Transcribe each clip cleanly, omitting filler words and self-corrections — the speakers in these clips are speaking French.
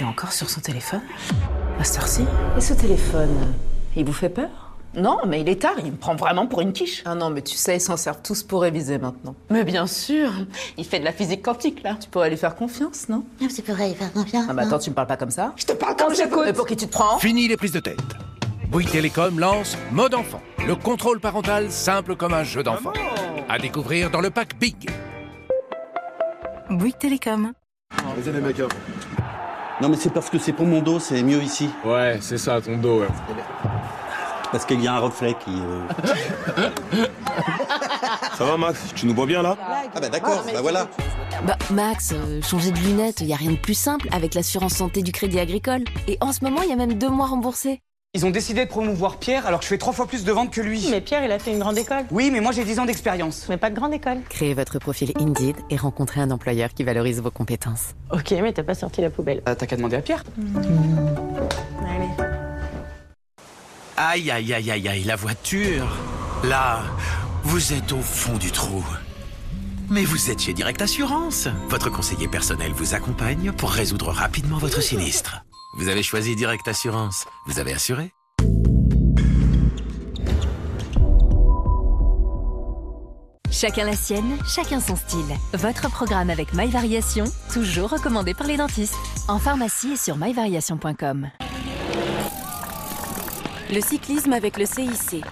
est encore sur son téléphone. À cette heure-ci. Et ce téléphone, il vous fait peur? Non, mais il est tard, il me prend vraiment pour une quiche. Ah non, mais tu sais, ils s'en servent tous pour réviser maintenant. Mais bien sûr, il fait de la physique quantique, là. Tu pourrais lui faire confiance, non? Tu pourrais y faire confiance. Ah bah attends, tu me parles pas comme ça? Je te parle comme j'écoute. Mais pour qui tu te prends? Fini les prises de tête. Bouygues Télécom lance Mode Enfant, le contrôle parental simple comme un jeu d'enfant. À découvrir dans le pack Big. Bouygues Télécom. Vas-y les mecs. Non mais c'est parce que c'est pour mon dos, c'est mieux ici. Ouais, c'est ça, ton dos, ouais. Parce qu'il y a un reflet qui... Ça va Max, tu nous vois bien là? Ah bah d'accord, bah voilà. Bah Max, changer de lunettes, y a rien de plus simple avec l'assurance santé du Crédit Agricole. Et en ce moment, il y a même 2 mois remboursés. Ils ont décidé de promouvoir Pierre alors que je fais 3 fois plus de ventes que lui. Mais Pierre, il a fait une grande école. Oui, mais moi j'ai 10 ans d'expérience. Mais pas de grande école. Créez votre profil Indeed et rencontrez un employeur qui valorise vos compétences. Ok, mais t'as pas sorti la poubelle. T'as qu'à demander à Pierre. Allez. Aïe, aïe, aïe, aïe, aïe, la voiture. Là, vous êtes au fond du trou. Mais vous êtes chez Direct Assurance. Votre conseiller personnel vous accompagne pour résoudre rapidement votre sinistre. Vous avez choisi Direct Assurance. Vous avez assuré? Chacun la sienne, chacun son style. Votre programme avec MyVariation, toujours recommandé par les dentistes. En pharmacie et sur myvariation.com. Le cyclisme avec le CIC.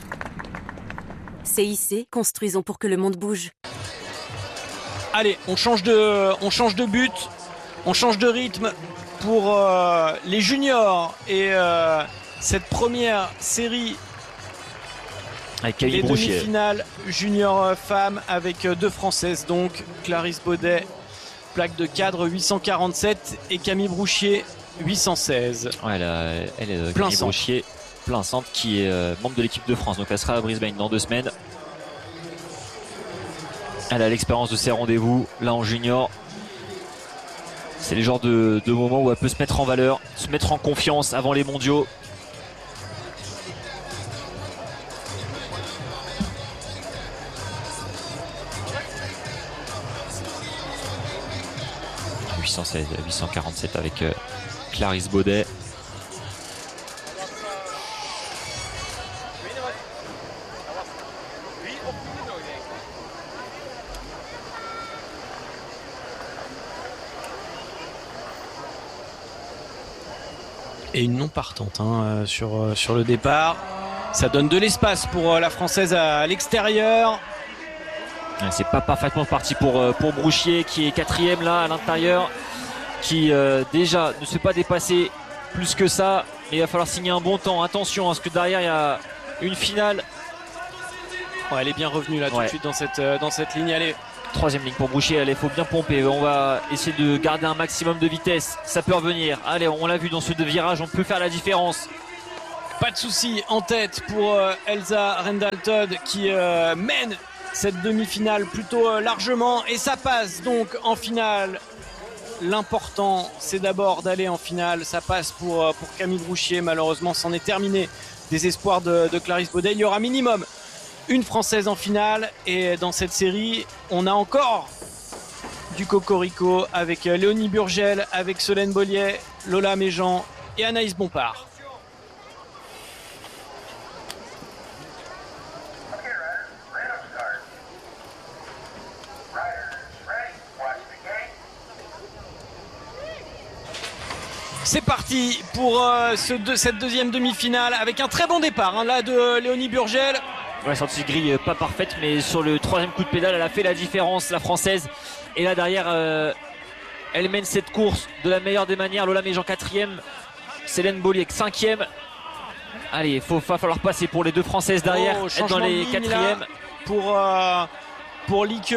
CIC, construisons pour que le monde bouge. Allez, on change de but, on change de rythme pour les juniors et cette première série des demi-finales junior femmes avec 2 Françaises, donc Clarisse Baudet, plaque de cadre 847 et Camille Brouchier 816. Ouais, elle est Camille Brouchier, plein centre, qui est membre de l'équipe de France, donc elle sera à Brisbane dans 2 semaines. Elle a l'expérience de ces rendez-vous là en junior. C'est les genres de moments où elle peut se mettre en valeur, se mettre en confiance avant les mondiaux. « 816, 847 avec Clarisse Baudet. Et une non partante sur le départ. Ça donne de l'espace pour la Française à l'extérieur. C'est pas parfaitement parti pour Brouchier qui est 4e là à l'intérieur, qui déjà ne se fait pas dépasser plus que ça, mais il va falloir signer un bon temps. Attention, parce que derrière il y a une finale. Ouais, elle est bien revenue là tout de suite dans cette ligne. Allez. 3e ligne pour Brouchier, allez, faut bien pomper. On va essayer de garder un maximum de vitesse. Ça peut revenir. Allez, on l'a vu dans ce virage, on peut faire la différence. Pas de souci en tête pour Elsa Rendal-Todd qui mène cette demi-finale plutôt largement. Et ça passe donc en finale. L'important, c'est d'abord d'aller en finale. Ça passe pour Camille Brouchier. Malheureusement, c'en est terminé des espoirs de Clarisse Baudet. Il y aura minimum une Française en finale, et dans cette série on a encore du cocorico avec Léonie Burgel, avec Solène Bollier, Lola Méjean et Anaïs Bompard. C'est parti pour cette deuxième demi-finale avec un très bon départ là de Léonie Burgel. Ouais, sortie de grille pas parfaite, mais sur le 3e coup de pédale, elle a fait la différence, la Française. Et là derrière, elle mène cette course de la meilleure des manières. Lola Méjean 4e, Solène Bollier 5e. Allez, il va falloir passer pour les 2 Françaises derrière, être dans les 4e. Pour Lieke.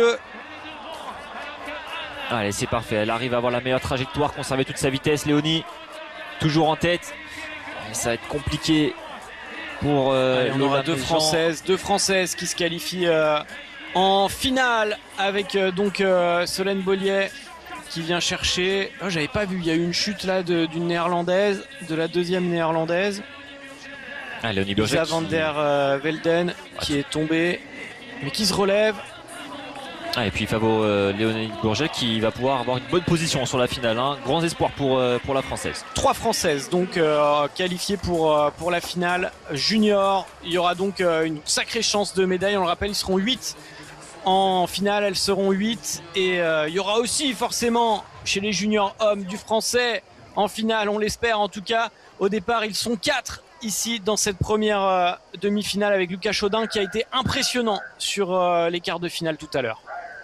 Allez, c'est parfait, elle arrive à avoir la meilleure trajectoire, conserver toute sa vitesse. Léonie, toujours en tête. Ça va être compliqué. On aura 2 Françaises qui se qualifient en finale avec Solène Bollier qui vient chercher. Oh, j'avais pas vu, il y a eu une chute là d'une néerlandaise, de la 2e néerlandaise. Léonie Burgel Van der Velden qui est tombée mais qui se relève. Et puis Favo Léonie Bourget qui va pouvoir avoir une bonne position sur la finale. Grand espoir pour la Française. 3 Françaises donc qualifiées pour la finale junior. Il y aura donc une sacrée chance de médaille. On le rappelle, ils seront 8 en finale. Elles seront 8. Et il y aura aussi forcément chez les juniors hommes du français en finale. On l'espère en tout cas. Au départ, ils sont 4 ici dans cette première demi-finale avec Lucas Chaudin qui a été impressionnant sur les quarts de finale tout à l'heure.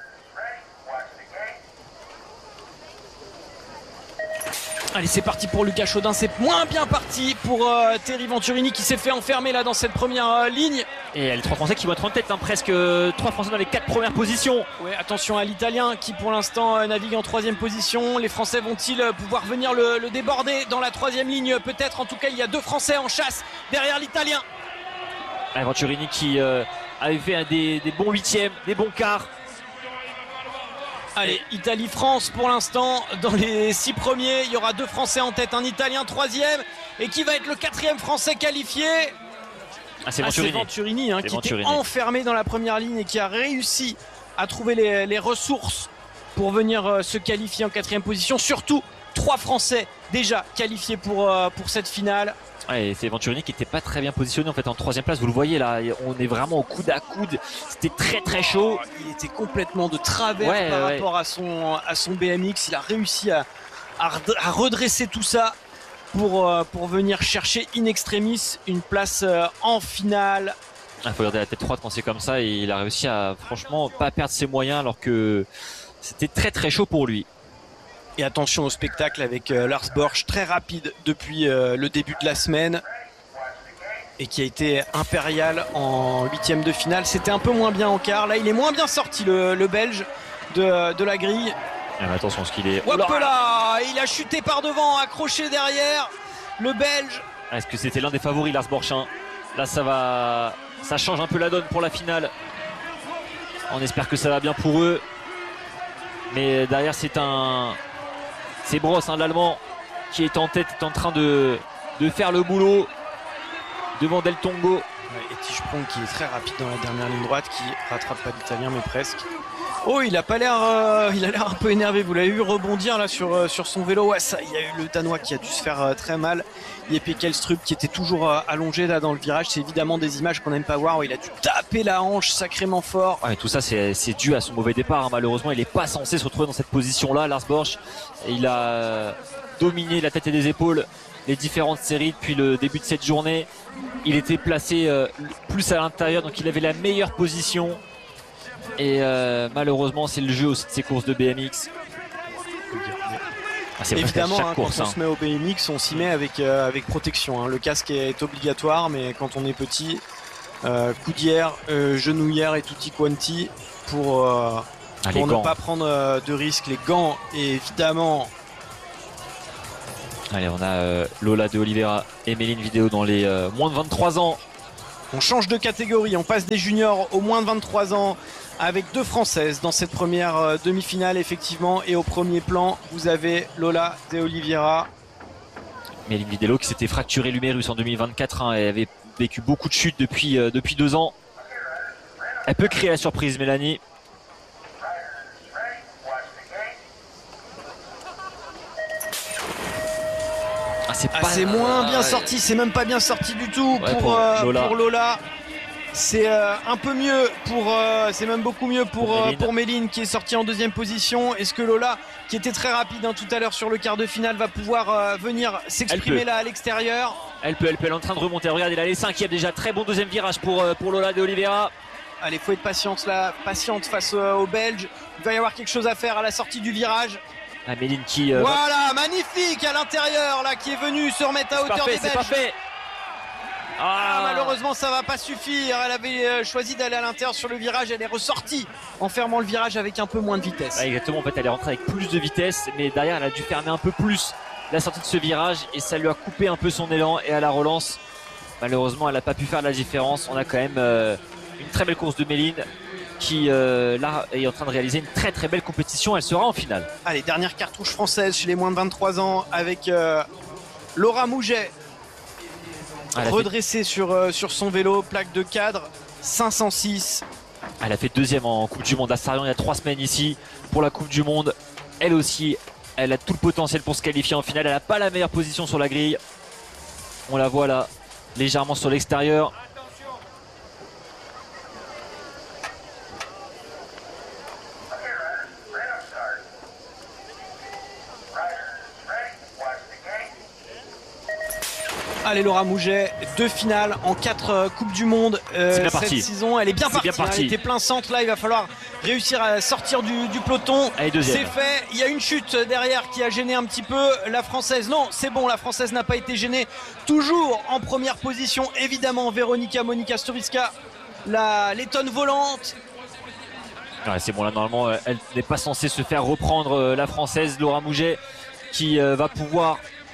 Allez, c'est parti pour Lucas Chaudin, c'est moins bien parti pour Terry Venturini qui s'est fait enfermer là dans cette première ligne. Et les 3 Français qui vont être en tête, presque 3 Français dans les 4 premières positions. Ouais, attention à l'Italien qui pour l'instant navigue en 3e position. Les Français vont-ils pouvoir venir le déborder dans la 3e ligne peut-être? En tout cas, il y a 2 Français en chasse derrière l'Italien. Venturini qui avait fait des bons 8e, des bons quarts. Allez, Italie-France pour l'instant dans les 6 premiers. Il y aura 2 Français en tête, un Italien 3e et qui va être le 4e Français qualifié. C'est Venturini, qui était enfermé dans la première ligne et qui a réussi à trouver les ressources pour venir se qualifier en 4e position. Surtout 3 Français déjà qualifiés pour cette finale. Et c'est Venturini qui n'était pas très bien positionné en fait en 3e place. Vous le voyez là, on est vraiment au coude à coude. C'était très très chaud. Il était complètement de travers par rapport à son BMX. Il a réussi à redresser tout ça pour venir chercher in extremis une place en finale. Il faut garder la tête droite quand c'est comme ça. Et il a réussi à franchement pas perdre ses moyens alors que c'était très très chaud pour lui. Et attention au spectacle avec Lars Borch, très rapide depuis le début de la semaine et qui a été impérial en 8e de finale. C'était un peu moins bien en quart. Là, il est moins bien sorti le Belge de la grille. Mais attention ce qu'il est. Hop là, il a chuté par devant, accroché derrière le Belge. Est-ce que c'était l'un des favoris, Lars Borch? Là, ça change un peu la donne pour la finale. On espère que ça va bien pour eux. Mais derrière, c'est Bross, l'Allemand, qui est en tête, est en train de faire le boulot devant Del Tongo. Et Tichepron qui est très rapide dans la dernière ligne droite, qui rattrape pas l'Italien mais presque. Oh, il a pas l'air, il a l'air un peu énervé. Vous l'avez vu rebondir là sur son vélo. Ouais, ça, il y a eu le Danois qui a dû se faire très mal. Jeppe Kjelstrup qui était toujours allongé là dans le virage. C'est évidemment des images qu'on n'aime pas voir. Il a dû taper la hanche sacrément fort. Ouais, tout ça c'est dû à son mauvais départ. Malheureusement, il n'est pas censé se retrouver dans cette position-là, Lars Borch. Et il a dominé la tête et les épaules les différentes séries depuis le début de cette journée. Il était placé plus à l'intérieur, donc il avait la meilleure position. Et malheureusement, c'est le jeu aussi de ces courses de BMX. Évidemment, quand on se met au BMX, on s'y met avec protection. Le casque est obligatoire, mais quand on est petit, coudière, genouillère et tutti quanti pour ne pas prendre de risques. Les gants, évidemment. Allez, on a Lola de Oliveira et Méline Vidéo dans les moins de 23 ans. On change de catégorie, on passe des juniors aux moins de 23 ans avec 2 Françaises dans cette première demi-finale effectivement. Et au premier plan, vous avez Lola de Oliveira. Méline Vidéo qui s'était fracturé l'humérus en 2024. Elle avait vécu beaucoup de chutes depuis 2 ans. Elle peut créer la surprise, Mélanie. C'est moins bien sorti, c'est même pas bien sorti du tout pour Lola. C'est un peu mieux c'est même beaucoup mieux pour Méline qui est sortie en 2e position. Est-ce que Lola, qui était très rapide tout à l'heure sur le quart de finale, va pouvoir venir s'exprimer là à l'extérieur? Elle est en train de remonter. Regardez là, les 5e déjà, très bon 2e virage pour Lola de Oliveira. Allez, faut être patiente face aux Belges. Il va y avoir quelque chose à faire à la sortie du virage. Méline qui voilà, magnifique à l'intérieur là, qui est venu se remettre à hauteur des Belges. C'est pas fait. Malheureusement, ça va pas suffire. Elle avait choisi d'aller à l'intérieur sur le virage. Elle est ressortie en fermant le virage avec un peu moins de vitesse. Exactement, en fait, elle est rentrée avec plus de vitesse, mais derrière, elle a dû fermer un peu plus la sortie de ce virage et ça lui a coupé un peu son élan. Et à la relance, malheureusement, elle n'a pas pu faire la différence. On a quand même une très belle course de Méline qui là est en train de réaliser une très très belle compétition. Elle sera en finale. Allez, dernière cartouche française chez les moins de 23 ans avec Laura Mouget redressée sur son vélo, plaque de cadre 506. Elle a fait deuxième en Coupe du Monde à Sarion il y a 3 semaines ici pour la Coupe du Monde. Elle aussi, elle a tout le potentiel pour se qualifier en finale. Elle n'a pas la meilleure position sur la grille. On la voit là, légèrement sur l'extérieur. Allez, Laura Mouget, 2 finales en 4 Coupes du Monde cette saison. Elle est bien partie. Elle était plein centre. Là, il va falloir réussir à sortir du peloton. C'est fait. Il y a une chute derrière qui a gêné un petit peu la Française. Non, c'est bon, la Française n'a pas été gênée. Toujours en première position, évidemment, Monika Stowicka, la lettonne volante. Ouais, c'est bon, là, normalement, elle n'est pas censée se faire reprendre, la Française, Laura Mouget, qui va pouvoir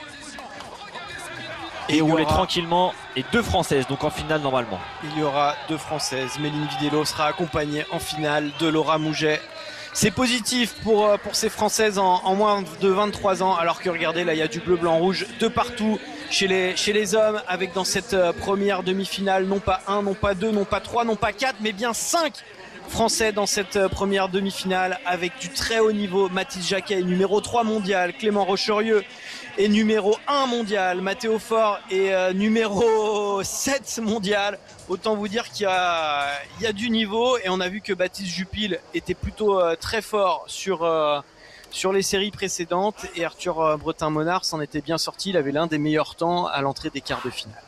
et rouler tranquillement, et 2 Françaises donc en finale normalement. Il y aura 2 Françaises. Méline Vidello sera accompagnée en finale de Laura Mouget. C'est positif pour ces Françaises en moins de 23 ans, alors que regardez, là il y a du bleu, blanc, rouge de partout chez les hommes, avec dans cette première demi-finale non pas 1, non pas 2, non pas 3, non pas 4, mais bien 5 Français dans cette première demi-finale, avec du très haut niveau. Mathis Jacquet, numéro 3 mondial, Clément Rocherieux est numéro 1 mondial, Mathéo Faure est numéro 7 mondial. Autant vous dire qu'il y a du niveau, et on a vu que Baptiste Jupil était plutôt très fort sur les séries précédentes, et Arthur Bretin-Monard s'en était bien sorti. Il avait l'un des meilleurs temps à l'entrée des quarts de finale.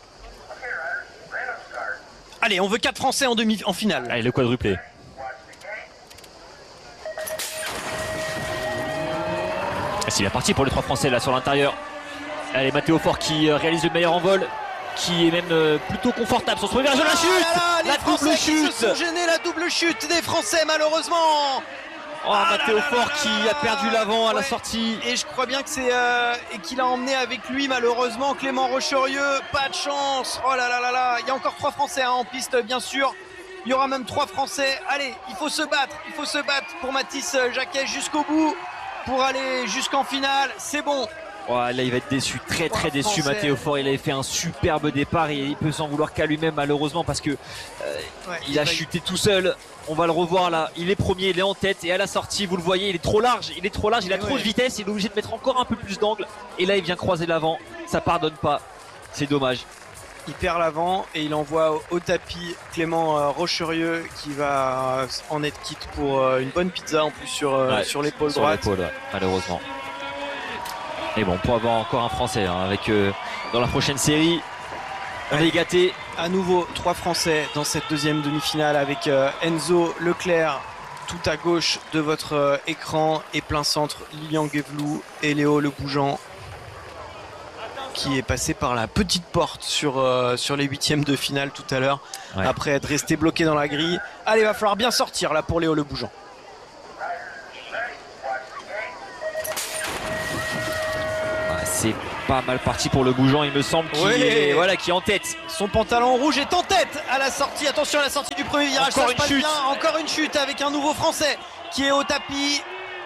Allez, on veut 4 Français en finale. Allez, le quadruplé. C'est bien parti pour les 3 Français là sur l'intérieur. Allez, Mathéo Faure qui réalise le meilleur envol, qui est même plutôt confortable sur son premier virage de la chute. La double chute. Se sont gênés, la double chute des Français malheureusement. Mathéo Faure qui a perdu l'avant à la sortie. Et je crois bien que c'est et qu'il a emmené avec lui malheureusement Clément Rocherieux. Pas de chance. Oh là là là là. Il y a encore 3 Français en piste, bien sûr. Il y aura même 3 Français. Allez, il faut se battre pour Mathis Jacquet jusqu'au bout, pour aller jusqu'en finale. C'est bon. Là il va être déçu, très déçu. Mathéo Faure, il avait fait un superbe départ et il peut s'en vouloir qu'à lui-même malheureusement, parce que il a chuté tout seul. On va le revoir là, il est premier, il est en tête, et à la sortie vous le voyez, il est trop large, il a trop de vitesse, il est obligé de mettre encore un peu plus d'angle, et là il vient croiser l'avant, ça pardonne pas, c'est dommage. Il perd l'avant et il envoie au tapis Clément Rocherieux, qui va en être quitte pour une bonne pizza en plus sur l'épaule droite. Sur l'épaule, malheureusement. Et bon, pour avoir encore un Français avec dans la prochaine série, on est gâté. À nouveau 3 Français dans cette deuxième demi-finale, avec Enzo Leclerc tout à gauche de votre écran, et plein centre Lilian Guévelou et Léo Le Bougeant, qui est passé par la petite porte sur les 8e de finale tout à l'heure, après être resté bloqué dans la grille. Allez, va falloir bien sortir là pour Léo Le Bougeant. C'est pas mal parti pour Le Bougeant, il me semble, qui est en tête. Son pantalon rouge est en tête à la sortie. Attention à la sortie du premier virage. Encore une chute avec un nouveau Français qui est au tapis.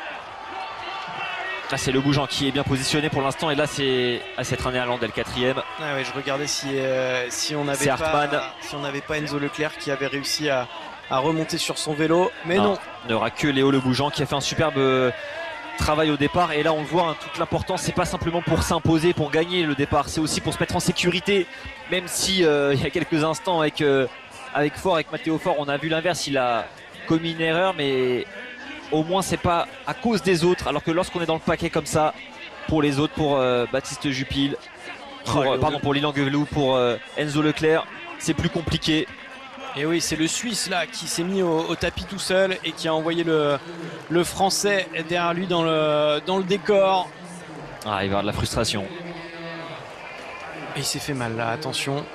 Là c'est Le Bougeant qui est bien positionné pour l'instant, et là c'est un Néerlandais, le 4e. Je regardais si on n'avait pas Enzo Leclerc qui avait réussi à remonter sur son vélo, mais non. Il n'y aura que Léo Le Bougeant qui a fait un superbe travail au départ, et là on le voit, toute l'importance, c'est pas simplement pour s'imposer, pour gagner le départ, c'est aussi pour se mettre en sécurité, même si il y a quelques instants avec Mathéo Faure, on a vu l'inverse, il a commis une erreur, mais au moins c'est pas à cause des autres, alors que lorsqu'on est dans le paquet comme ça, pour les autres, pour Baptiste Jupil, pour Lilian Guévelou, pour Enzo Leclerc, c'est plus compliqué. Et oui, c'est le Suisse là qui s'est mis au tapis tout seul et qui a envoyé le Français derrière lui dans le décor. Il va y avoir de la frustration. Et il s'est fait mal là, attention.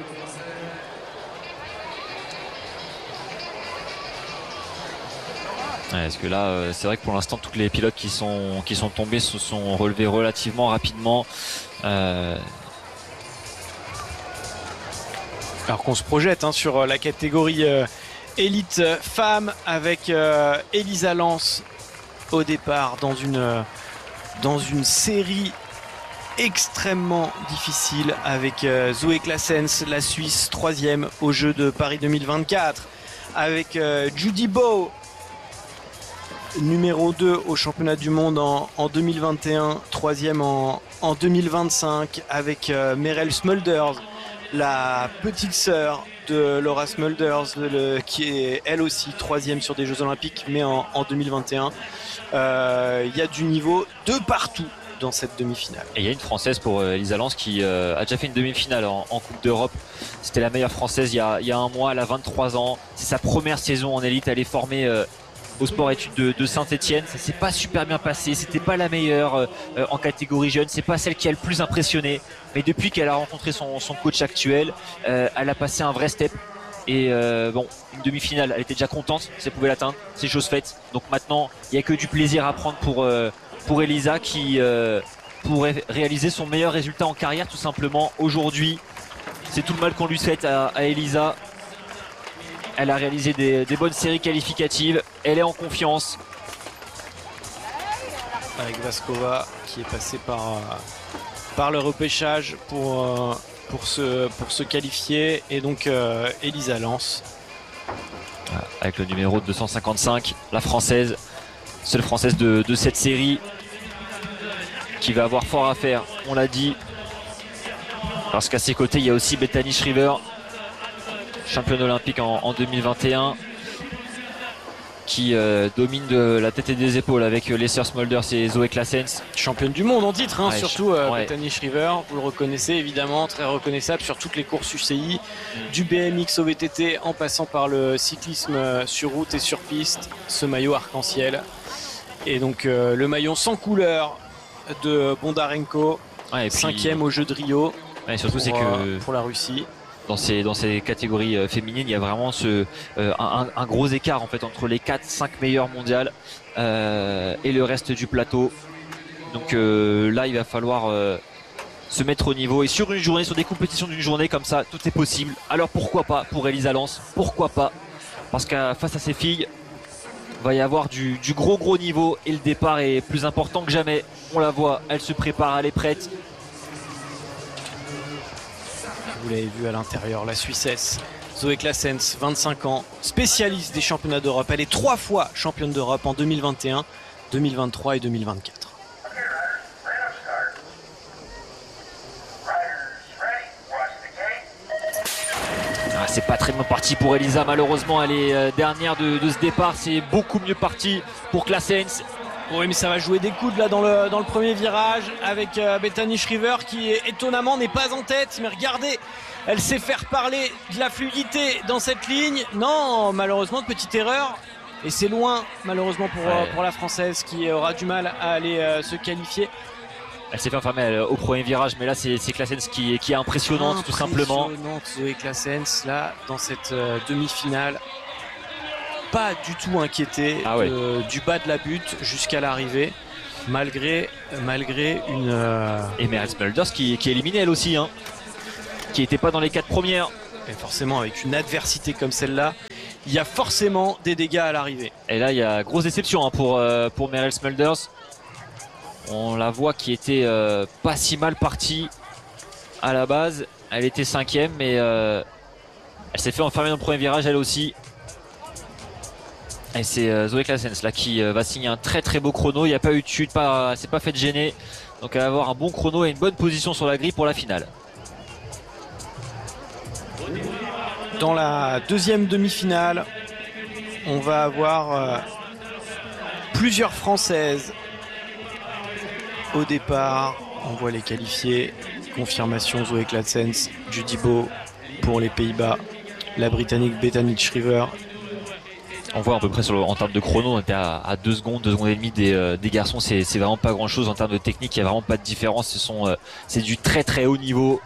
Parce que là, c'est vrai que pour l'instant, tous les pilotes qui sont tombés se sont relevés relativement rapidement. Alors qu'on se projette sur la catégorie élite femme, avec Elisa Lance au départ dans une série extrêmement difficile, avec Zoé Claessens, la Suisse, 3e au Jeux de Paris 2024. avec Judy Bowe, numéro 2 au championnat du monde en 2021, troisième en 2025, avec Merel Smulders, la petite sœur de Laura Smulders, qui est elle aussi troisième sur des Jeux Olympiques, mais en 2021. Il y a du niveau de partout dans cette demi-finale. Et il y a une Française pour Elisa Lens qui a déjà fait une demi-finale en Coupe d'Europe. C'était la meilleure Française il y a un mois, elle a 23 ans. C'est sa première saison en élite, elle est formée au sport études de Saint-Etienne. Ça s'est pas super bien passé, c'était pas la meilleure en catégorie jeune, c'est pas celle qui a le plus impressionné, mais depuis qu'elle a rencontré son coach actuel, elle a passé un vrai step. Et bon, une demi-finale, elle était déjà contente si elle pouvait l'atteindre, c'est chose faite. Donc maintenant, il n'y a que du plaisir à prendre pour Elisa qui pourrait réaliser son meilleur résultat en carrière tout simplement aujourd'hui. C'est tout le mal qu'on lui souhaite à Elisa. Elle a réalisé des bonnes séries qualificatives, elle est en confiance. Avec Vaskova qui est passée par le repêchage pour se qualifier, et donc Elisa Lens. Avec le numéro 255, la française, seule française de cette série, qui va avoir fort à faire, on l'a dit. Parce qu'à ses côtés, il y a aussi Bethany Shriver, championne olympique en 2021, qui domine de la tête et des épaules avec Lesser Smulders et Zoé Claessens. Championne du monde en titre, hein, ouais, surtout Bethany Shriver, vous le reconnaissez évidemment, très reconnaissable sur toutes les courses UCI, du BMX au VTT en passant par le cyclisme sur route et sur piste, ce maillot arc-en-ciel. Et donc le maillot sans couleur de Bondarenko, ouais, cinquième au jeu de Rio, ouais, surtout c'est que pour la Russie. Dans ces catégories féminines, il y a vraiment un gros écart en fait entre les 4-5 meilleures mondiales et le reste du plateau. Donc là, il va falloir se mettre au niveau, et sur une journée, sur des compétitions d'une journée comme ça, tout est possible. Alors pourquoi pas pour Elisa Lens, pourquoi pas, parce que face à ces filles, il va y avoir du gros niveau, et le départ est plus important que jamais. On la voit, elle se prépare, elle est prête. Vous l'avez vu à l'intérieur, la Suissesse Zoé Claessens, 25 ans, spécialiste des championnats d'Europe. Elle est 3 fois championne d'Europe en 2021, 2023 et 2024. C'est pas très bien parti pour Elisa, malheureusement elle est dernière de ce départ. C'est beaucoup mieux parti pour Claessens. Oui, mais ça va jouer des coudes là dans le premier virage avec Bethany Shriver qui étonnamment n'est pas en tête, mais regardez, elle sait faire parler de la fluidité dans cette ligne. Non, malheureusement, petite erreur, et c'est loin malheureusement pour la Française qui aura du mal à aller se qualifier. Elle s'est fait enfermer au premier virage, mais là c'est Claessens qui est impressionnante tout simplement. Impressionnante Zoé Claessens là dans cette demi-finale. Pas du tout inquiété du bas de la butte jusqu'à l'arrivée, malgré une... Et Merel Smulders qui est éliminée elle aussi, hein, qui n'était pas dans les 4 premières. Et forcément avec une adversité comme celle-là, il y a forcément des dégâts à l'arrivée. Et là il y a grosse déception hein, pour Merel Smulders. On la voit qui était pas si mal partie à la base. Elle était 5e, mais elle s'est fait enfermer dans le premier virage elle aussi. Et c'est Zoé Claessens là qui va signer un très beau chrono. Il n'y a pas eu de chute, c'est pas fait de gêner. Donc elle va avoir un bon chrono et une bonne position sur la grille pour la finale. Dans la deuxième demi-finale, on va avoir plusieurs Françaises au départ. On voit les qualifiés. Confirmation Zoé Claessens, Judy Bowe pour les Pays-Bas, la Britannique Bethany Shriver. On voit à peu près en termes de chrono, on était à 2 secondes et demie des garçons. C'est vraiment pas grand chose en termes de technique, il n'y a vraiment pas de différence. C'est du très haut niveau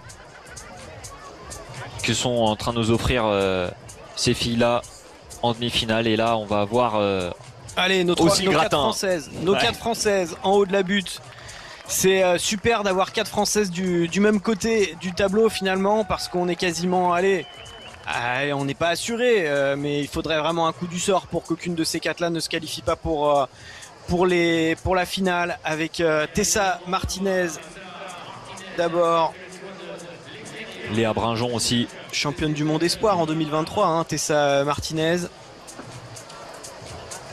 que sont en train de nous offrir ces filles-là en demi-finale. Et là, on va avoir allez, nos 4 Françaises en haut de la butte. C'est super d'avoir 4 Françaises du même côté du tableau finalement, parce qu'on est quasiment... on n'est pas assuré, mais il faudrait vraiment un coup du sort pour qu'aucune de ces 4-là ne se qualifie pas pour la finale, avec Tessa Martinez d'abord. Léa Brinjon aussi. Championne du monde espoir en 2023, hein, Tessa Martinez.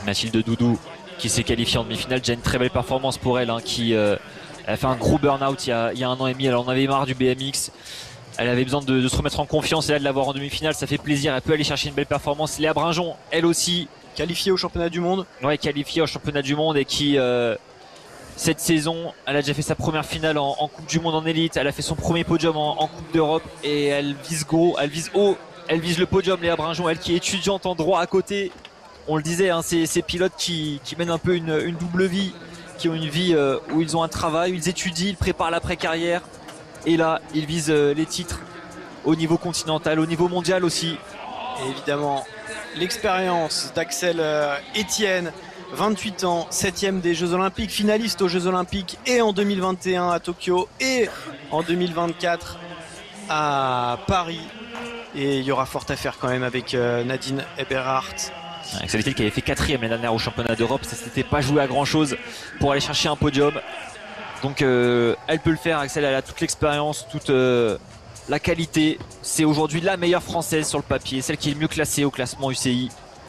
Mathilde Doudou qui s'est qualifiée en demi-finale. Déjà une très belle performance pour elle, qui a fait un gros burn-out il y a 1 an et demi. Elle en avait marre du BMX. Elle avait besoin de se remettre en confiance et là de l'avoir en demi-finale, ça fait plaisir. Elle peut aller chercher une belle performance. Léa Brinjon, elle aussi. Qualifiée au championnat du monde. Ouais, qualifiée au championnat du monde et qui, cette saison, elle a déjà fait sa première finale en Coupe du Monde en élite. Elle a fait son premier podium en Coupe d'Europe et elle vise gros, elle vise haut. Elle vise le podium, Léa Brinjon, elle qui est étudiante en droit à côté. On le disait, ces pilotes qui mènent un peu une double vie, qui ont une vie où ils ont un travail, où ils étudient, ils préparent l'après-carrière. Et là, ils visent les titres au niveau continental, au niveau mondial aussi. Et évidemment, l'expérience d'Axel Etienne, 28 ans, 7e des Jeux Olympiques, finaliste aux Jeux Olympiques et en 2021 à Tokyo et en 2024 à Paris. Et il y aura fort à faire quand même avec Nadine Eberhardt. Axel Etienne qui avait fait 4e l'année dernière au championnat d'Europe, ça s'était pas joué à grand chose pour aller chercher un podium. Donc elle peut le faire, Axel, elle a toute l'expérience, toute la qualité. C'est aujourd'hui la meilleure française sur le papier, celle qui est le mieux classée au classement UCI.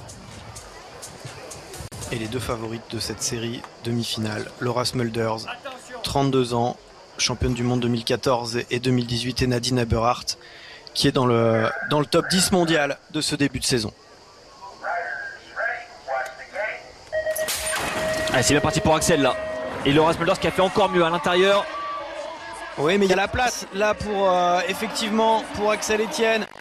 Et les deux favorites de cette série demi-finale, Laura Smulders, 32 ans, championne du monde 2014 et 2018, et Nadine Eberhardt, qui est dans le top 10 mondial de ce début de saison. Allez, c'est bien parti pour Axel là. Et Laura Smulders qui a fait encore mieux à l'intérieur. Oui, mais il y a la place là pour effectivement pour Axel Etienne.